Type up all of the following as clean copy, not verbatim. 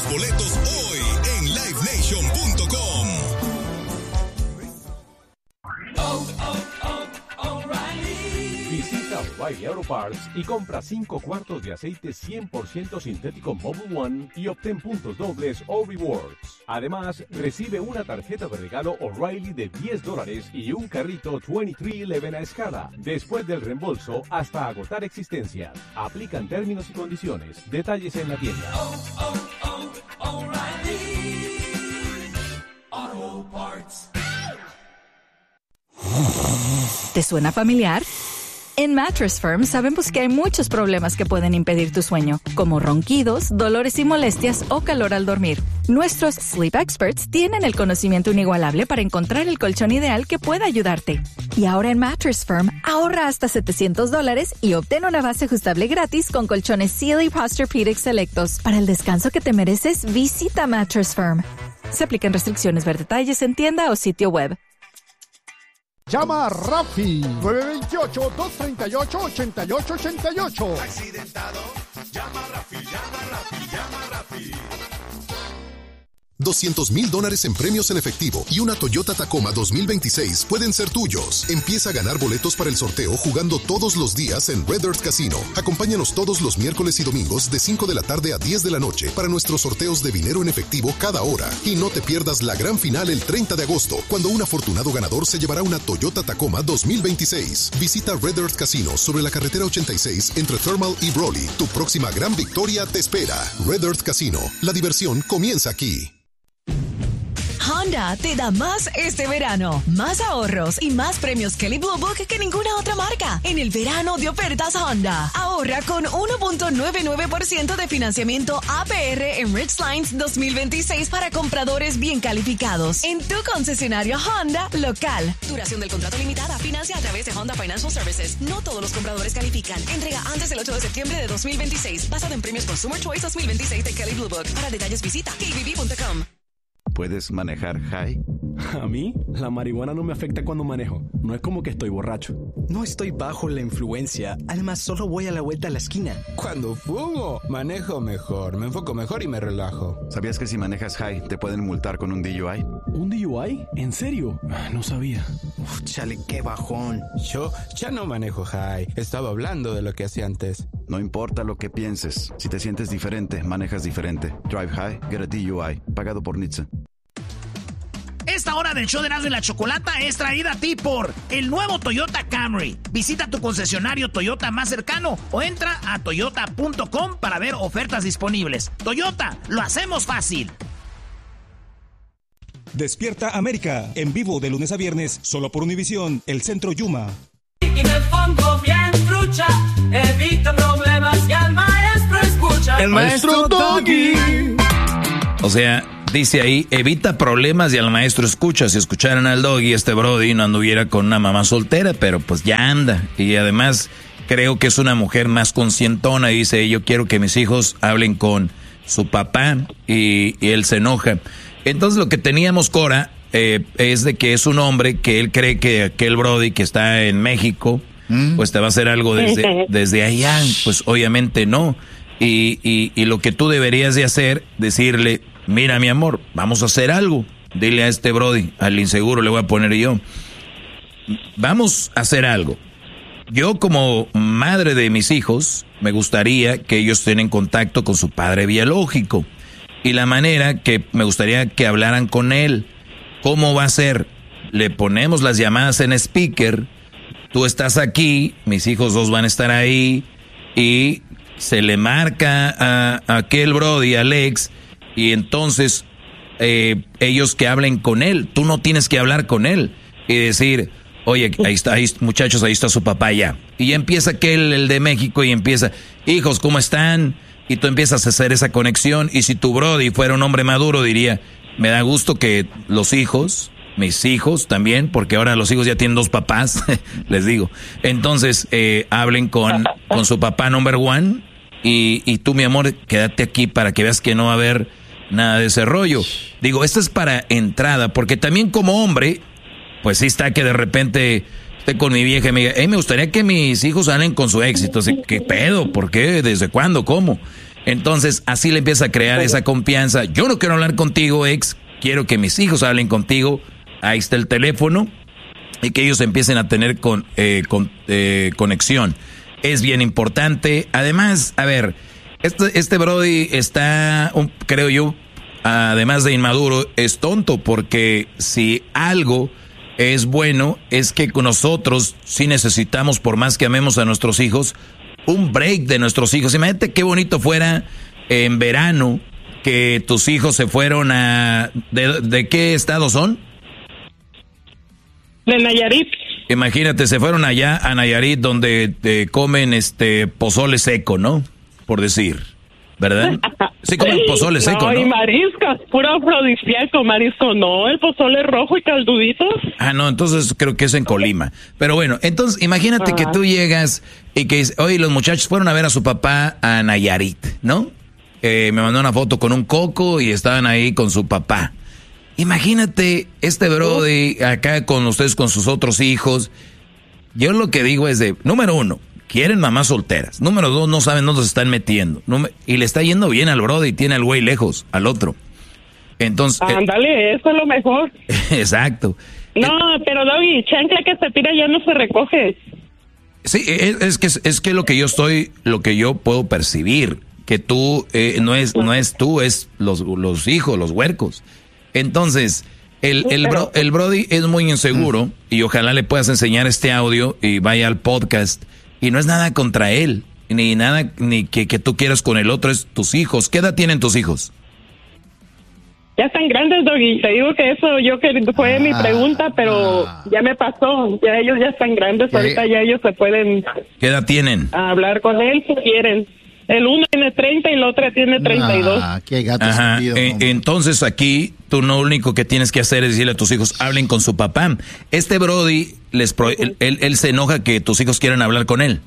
boletos hoy en livenation.com. Visita O'Reilly Auto Parts y compra 5 cuartos de aceite 100% sintético Mobil One y obtén puntos dobles o rewards. Además, recibe una tarjeta de regalo O'Reilly de $10 y un carrito 2311 a escala. Después del reembolso, hasta agotar existencias. Aplican términos y condiciones. Detalles en la tienda. O'Reilly Auto Parts. ¿Te suena familiar? En Mattress Firm sabemos que hay muchos problemas que pueden impedir tu sueño, como ronquidos, dolores y molestias o calor al dormir. Nuestros Sleep Experts tienen el conocimiento inigualable para encontrar el colchón ideal que pueda ayudarte. Y ahora en Mattress Firm, ahorra hasta $700 y obtén una base ajustable gratis con colchones Sealy Posturepedic selectos. Para el descanso que te mereces, visita Mattress Firm. Se aplican restricciones. Ver detalles en tienda o sitio web. Llama a Rafi, 928-238-8888. Accidentado, llama a Rafi. 200,000 en premios en efectivo y una Toyota Tacoma 2026 pueden ser tuyos. Empieza a ganar boletos para el sorteo jugando todos los días en Red Earth Casino. Acompáñanos todos los miércoles y domingos de 5 de la tarde a 10 de la noche para nuestros sorteos de dinero en efectivo cada hora. Y no te pierdas la gran final el 30 de agosto, cuando un afortunado ganador se llevará una Toyota Tacoma 2026. Visita Red Earth Casino sobre la carretera 86 entre Thermal y Brawley. Tu próxima gran victoria te espera. Red Earth Casino. La diversión comienza aquí. Honda te da más este verano. Más ahorros y más premios Kelley Blue Book que ninguna otra marca. En el verano de ofertas Honda. Ahorra con 1.99% de financiamiento APR en Ridgelines 2026 para compradores bien calificados. En tu concesionario Honda local. Duración del contrato limitada. Financia a través de Honda Financial Services. No todos los compradores califican. Entrega antes del 8 de septiembre de 2026. Basado en premios Consumer Choice 2026 de Kelley Blue Book. Para detalles visita kbb.com. ¿Puedes manejar high? A mí, la marihuana no me afecta cuando manejo. No es como que estoy borracho. No estoy bajo la influencia. Además, solo voy a la vuelta a la esquina. Cuando fumo, manejo mejor, me enfoco mejor y me relajo. ¿Sabías que si manejas high te pueden multar con un DUI? ¿Un DUI? ¿En serio? No sabía. Uf, chale, qué bajón. Yo ya no manejo high. Estaba hablando de lo que hacía antes. No importa lo que pienses. Si te sientes diferente, manejas diferente. Drive high, get a DUI. Pagado por NHTSA. Esta hora del show de Erasmo y la Chocolata es traída a ti por el nuevo Toyota Camry. Visita tu concesionario Toyota más cercano o entra a toyota.com para ver ofertas disponibles. Toyota, lo hacemos fácil. Despierta América, en vivo de lunes a viernes, solo por Univisión, el Centro Yuma. Y me pongo bien trucha, evito problemas y al maestro escucha. El maestro Doggy. O sea, dice ahí, evita problemas y al maestro escucha. Si escucharan al Doggy, este Brody no anduviera con una mamá soltera, pero pues ya anda. Y además creo que es una mujer más conscientona. Dice, yo quiero que mis hijos hablen con su papá y él se enoja. Entonces lo que teníamos, Cora, es de que es un hombre que él cree que aquel Brody que está en México, pues te va a hacer algo desde allá. Pues obviamente no. Y lo que tú deberías de hacer, decirle, mira mi amor, vamos a hacer algo. Dile a este Brody, al inseguro le voy a poner yo. Vamos a hacer algo. Yo como madre de mis hijos, me gustaría que ellos estén en contacto con su padre biológico. Y la manera que me gustaría que hablaran con él, ¿cómo va a ser? Le ponemos las llamadas en speaker, tú estás aquí, mis hijos dos van a estar ahí, y se le marca a aquel Brody, Alex, y entonces ellos que hablen con él. Tú no tienes que hablar con él y decir, oye, ahí está, muchachos, ahí está su papá ya. Y ya empieza aquel, el de México, y empieza, hijos, ¿cómo están? Y tú empiezas a hacer esa conexión. Y si tu Brody fuera un hombre maduro, diría, me da gusto que los hijos, mis hijos también, porque ahora los hijos ya tienen dos papás, les digo. Entonces, hablen con su papá number one, y tú, mi amor, quédate aquí para que veas que no va a haber nada de ese rollo. Digo, esto es para entrada, porque también como hombre, pues sí está que de repente esté con mi vieja y me diga, me gustaría que mis hijos salen con su éxito. Así, ¿qué pedo? ¿Por qué? ¿Desde cuándo? ¿Cómo? Entonces, así le empieza a crear esa confianza. Yo no quiero hablar contigo, ex. Quiero que mis hijos hablen contigo. Ahí está el teléfono. Y que ellos empiecen a tener conexión. Es bien importante. Además, a ver, este Brody está, creo yo, además de inmaduro, es tonto. Porque si algo es bueno, es que nosotros sí necesitamos, por más que amemos a nuestros hijos, un break de nuestros hijos. Imagínate qué bonito fuera en verano que tus hijos se fueron a... ¿De qué estado son? De Nayarit. Imagínate, se fueron allá a Nayarit donde comen pozole seco, ¿no? Por decir, ¿verdad? Sí comen pozole seco, ¿no? Y mariscos, puro afrodisíaco, marisco, no, el pozole rojo y calduditos. Ah, no, entonces creo que es en Colima. Pero bueno, entonces imagínate que tú llegas y que, oye, los muchachos fueron a ver a su papá a Nayarit, ¿no? Me mandó una foto con un coco y estaban ahí con su papá. Imagínate este Brody acá con ustedes, con sus otros hijos. Yo lo que digo es número 1, quieren mamás solteras. Número 2, no saben dónde se están metiendo. Y le está yendo bien al Brody y tiene al güey lejos, al otro. Entonces... Ándale, eso es lo mejor. Exacto. No, pero Doggy, chancla que se tira ya no se recoge. Sí, es que lo que yo puedo percibir, que tú, no es tú, es los hijos, los huercos. Entonces, el Brody es muy inseguro y ojalá le puedas enseñar este audio y vaya al podcast. Y no es nada contra él, ni nada ni que tú quieras con el otro, es tus hijos. ¿Qué edad tienen tus hijos? Ya están grandes, Doggy. Te digo que eso fue mi pregunta, pero ya me pasó. Ya ellos ya están grandes, ahorita ya ellos se pueden... ¿Qué edad tienen? Hablar con él si quieren. El uno tiene 30 y el otro tiene 32. Qué gato. Ajá. Entonces aquí tú lo único que tienes que hacer es decirle a tus hijos, hablen con su papá. Este Brody, él se enoja que tus hijos quieran hablar con él.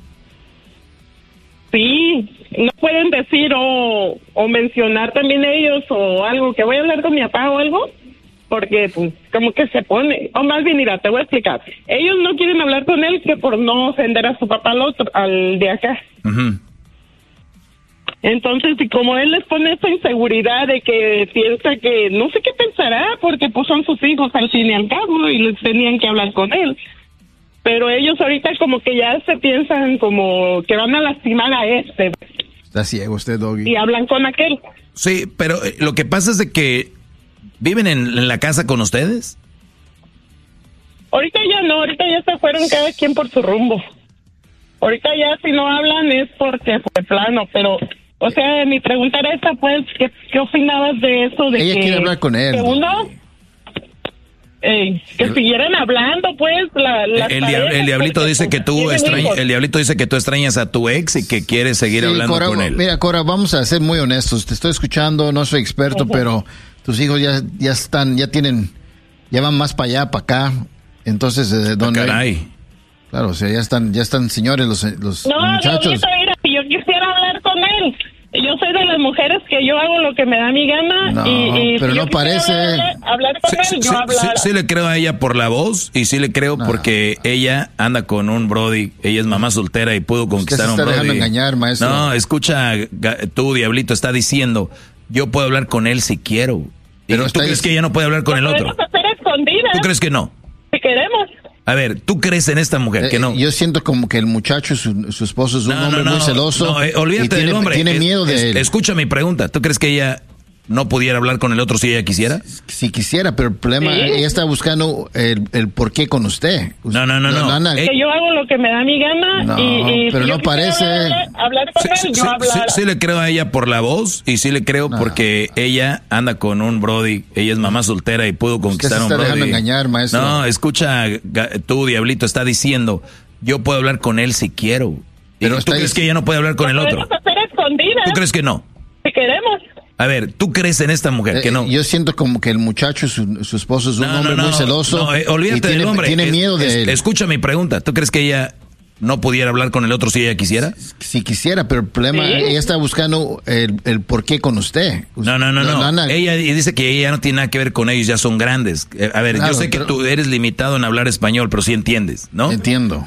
Sí, no pueden decir o mencionar también ellos o algo, que voy a hablar con mi papá o algo, porque pues como que se pone, o más bien, mira, te voy a explicar. Ellos no quieren hablar con él que por no ofender a su papá al de acá. Uh-huh. Entonces, y como él les pone esa inseguridad de que piensa que no sé qué pensará, porque pues son sus hijos al fin y al cabo y les tenían que hablar con él. Pero ellos ahorita como que ya se piensan como que van a lastimar a este. Está ciego usted, Doggy. Y hablan con aquel. Sí, pero lo que pasa es de que viven en la casa con ustedes. Ahorita ya no, ahorita ya se fueron cada quien por su rumbo. Ahorita ya si no hablan es porque fue plano, pero... O sea, mi pregunta era esa, pues, ¿qué opinabas de eso? De ella que quiere hablar con él. Que uno, que siguieran hablando, pues, el diablito dice que tú extrañas a tu ex y que quieres seguir hablando Cora, con él. Mira, Cora, vamos a ser muy honestos. Te estoy escuchando, no soy experto, pero tus hijos ya van más para allá, para acá. Entonces, ¿dónde? Caray. Claro, o sea, ya están señores los muchachos. No, mira, si yo quisiera hablar con él, yo soy de las mujeres que yo hago lo que me da mi gana y pero si no parece hablar con él, yo hablo. Sí le creo a ella por la voz y sí le creo porque ella anda con un Brody, ella es mamá soltera y pudo conquistar a un Brody. Usted se está dejando engañar, maestro. No, escucha, tú, diablito, está diciendo, yo puedo hablar con él si quiero. Pero ¿tú crees que ella no puede hablar con el otro? Podemos hacer escondidas. ¿Tú crees que no? Si queremos. A ver, ¿tú crees en esta mujer que no? Yo siento como que el muchacho, su esposo es un hombre muy celoso. Olvídate del hombre. Tiene miedo de él. Escucha mi pregunta. ¿Tú crees que ella no pudiera hablar con el otro si ella quisiera? Si quisiera, pero el problema, ella está buscando el por qué con usted. No. Que yo hago lo que me da mi gana pero si no parece. Hablar con él, yo hablo. Sí le creo a ella por la voz y sí le creo porque ella anda con un Brody, ella es mamá soltera y pudo conquistar a un Brody. Usted se está dejando engañar, maestro. No, escucha, tú, diablito, está diciendo, yo puedo hablar con él si quiero. Pero ¿tú crees que ella no puede hablar con el otro? Podemos hacer escondidas. ¿Tú crees que no? Si queremos. A ver, ¿tú crees en esta mujer que no? Yo siento como que el muchacho, su esposo es un hombre muy celoso. No, olvídate del hombre. Tiene miedo de él. Escucha mi pregunta. ¿Tú crees que ella no pudiera hablar con el otro si ella quisiera? Si quisiera, pero el problema, ella está buscando el por qué con usted. No. Ella dice que ella no tiene nada que ver con ellos, ya son grandes. A ver, claro, yo sé que tú eres limitado en hablar español, pero sí entiendes, ¿no? Entiendo.